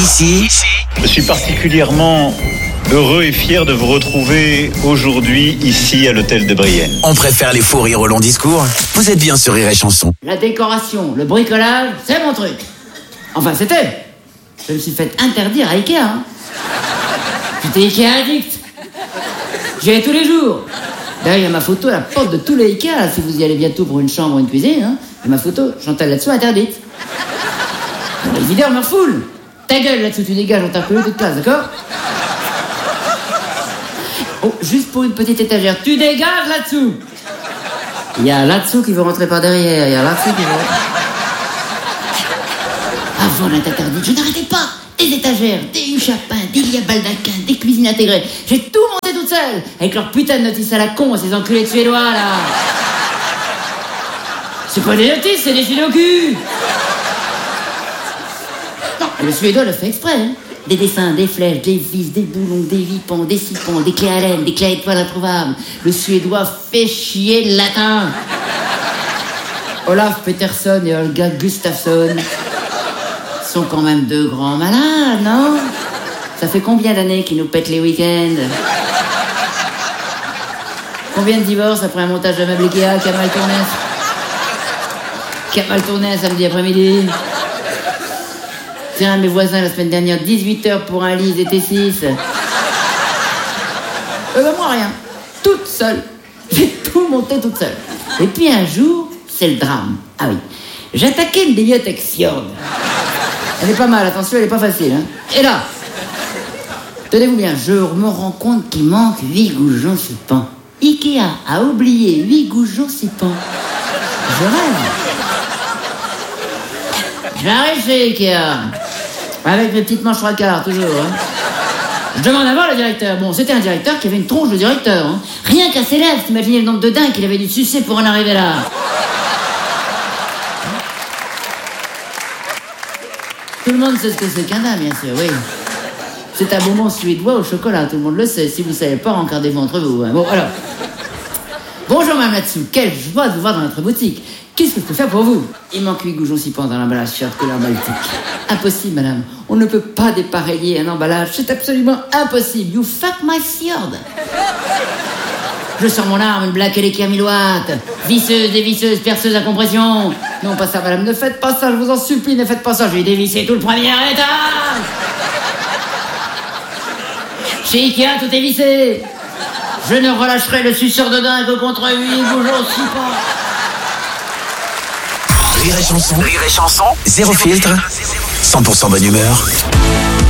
Ici, je suis particulièrement heureux et fier de vous retrouver aujourd'hui ici à l'hôtel de Brienne. on préfère les fous rires aux longs discours. Vous êtes bien sur Rire et Chanson. La décoration, le bricolage, c'est mon truc. Enfin, c'était. Je me suis fait interdire à Ikea. Hein. J'étais Ikea addict. J'y allais tous les jours. D'ailleurs, il y a ma photo à la porte de tous les Ikea, là, si vous y allez bientôt pour une chambre ou une cuisine. Hein. Il y a ma photo, Chantal là-dessous, interdite. Les videurs me refoulent. Ta gueule là-dessous, tu dégages, on t'a appelé toute classe, d'accord? Oh, juste pour une petite étagère, tu dégages là-dessous. Il y a là-dessous qui veut rentrer par derrière, il y a là-dessous qui veut... Avant la interdite, je n'arrêtais pas. Des étagères, des huches à pain, des lits à baldaquin, des cuisines intégrées. J'ai tout monté toute seule, avec leur putain de notices à la con, ces enculés de Suédois, là. C'est pas des notices, c'est des filets au cul. Non, le Suédois le fait exprès, hein. Des dessins, des flèches, des vis, des boulons, des vipons, des sipons, des clés à laine, des clés à étoiles introuvables. Le Suédois fait chier le latin. Olaf Peterson et Olga Gustafsson sont quand même deux grands malades, non? Ça fait combien d'années qu'ils nous pètent les week-ends? Combien de divorces après un montage de meubles Ikea qui a mal tourné? Qui a mal tourné un samedi après-midi? Tiens, mes voisins, la semaine dernière, 18h pour un lit, ils étaient 6. Moi, rien. Toute seule. J'ai tout monté toute seule. Et puis un jour, c'est le drame. Ah oui. J'attaquais une bibliothèque Fjord. Elle est pas mal, attention, elle est pas facile. Hein. Et là, tenez-vous bien, je me rends compte qu'il manque 8 goujons suppants. Ikea a oublié 8 goujons suppants. Je rêve. J'arrive chez Ikea. Avec mes petites manches 3/4, toujours. Hein. Je demande à voir le directeur. Bon, c'était un directeur qui avait une tronche de directeur. Hein. Rien qu'à ses lèvres, t'imaginez le nombre de dingues qu'il avait dû sucer pour en arriver là. Tout le monde sait ce que c'est qu'un dame, bien sûr, oui. C'est un bonbon suédois au chocolat, tout le monde le sait. Si vous ne savez pas, encardez-vous entre vous. Hein. Bon, alors. Bonjour, madame là-dessous. Quelle joie de vous voir dans notre boutique. Qu'est-ce que je peux faire pour vous? Il manque 8 goujons sipants dans l'emballage Fjord couleur baltique. Impossible, madame. On ne peut pas dépareiller un emballage. C'est absolument impossible. You fuck my Fjord. Je sors mon arme, une blague électrique à 1000 watts. Visseuse, dévisseuse, perceuse à compression. Non, pas ça, madame. Ne faites pas ça, je vous en supplie. Ne faites pas ça. Je vais dévisser tout le premier étage. Chez Ikea, tout est vissé. Je ne relâcherai le suceur de dingue que contre 8 goujons sipants. Rire et Chanson, zéro filtre, 100% bonne humeur.